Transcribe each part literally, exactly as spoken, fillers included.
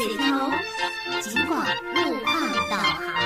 水头，警广路况导航。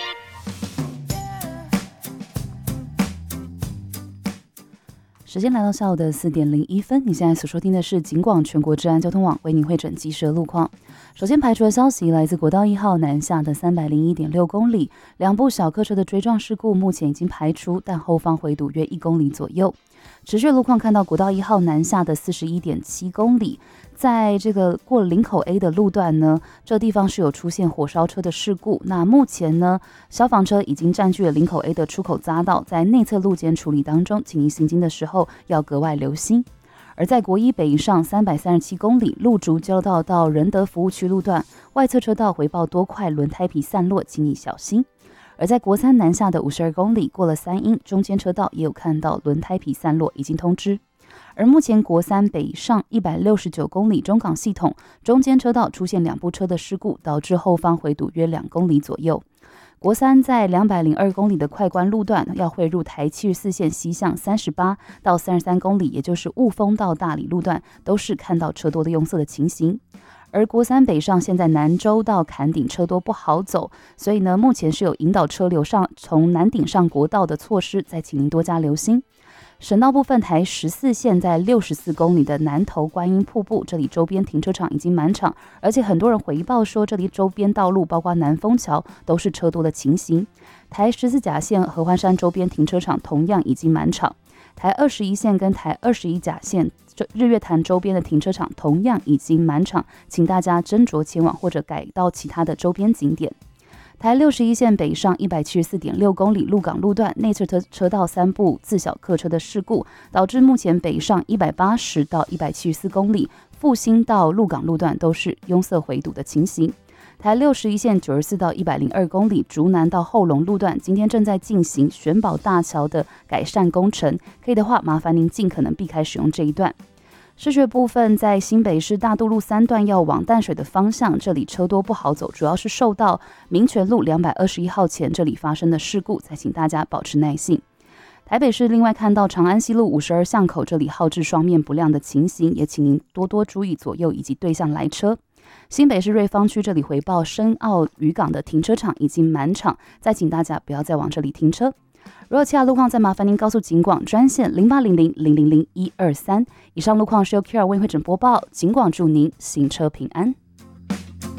时间来到下午的四点零一分，你现在所收听的是警广全国治安交通网为您汇整即时的路况。首先排除的消息来自国道一号南下的三百零一点六公里，两部小客车的追撞事故目前已经排除，但后方回堵约一公里左右。持续路况看到国道一号南下的四十一点七公里，在这个过林口 A 的路段呢，这地方是有出现火烧车的事故。那目前呢，消防车已经占据了林口 A 的出口匝道，在内侧路肩处理当中，请您行经的时候要格外留心。而在国一北上三百三十七公里路竹交道到仁德服务区路段，外侧车道回报多块轮胎皮散落，请你小心。而在国三南下的五十二公里，过了三阴，中间车道也有看到轮胎皮散落，已经通知。而目前国三北上一百六十九公里中港系统中间车道出现两部车的事故，导致后方回堵约两公里左右。国三在两百零二公里的快关路段要汇入台七十四线西向三十八到三十三公里，也就是雾峰到大理路段，都是看到车多的拥塞的情形。而国三北上现在南州到坎顶车多不好走，所以呢，目前是有引导车流上从南顶上国道的措施，再请您多加留心。省道部分，台十四线在六十四公里的南投观音瀑布，这里周边停车场已经满场，而且很多人回报说，这里周边道路包括南丰桥都是车多的情形。台十四甲线合欢山周边停车场同样已经满场，台二十一线跟台二十一甲线日月潭周边的停车场同样已经满场，请大家斟酌前往或者改到其他的周边景点。台六十一线北上一百七十四点六公里鹿港路段内侧车车道三部自小客车的事故，导致目前北上一百八十到一百七十四公里复兴到鹿港路段都是拥塞回堵的情形。台六十一线九十四到一百零二公里竹南到后龙路段今天正在进行玄宝大桥的改善工程，可以的话麻烦您尽可能避开使用这一段。市区部分，在新北市大渡路三段要往淡水的方向，这里车多不好走，主要是受到民权路两百二十一号前这里发生的事故，再请大家保持耐性。台北市另外看到长安西路五十二巷口这里号志双面不亮的情形，也请您多多注意左右以及对向来车。新北市瑞芳区这里回报深澳渔港的停车场已经满场，再请大家不要再往这里停车。如果其他路况，再麻烦您告诉警广专线零八零零零零零一二三。以上路况是由 Q R 为会诊播报，警广祝您行车平安。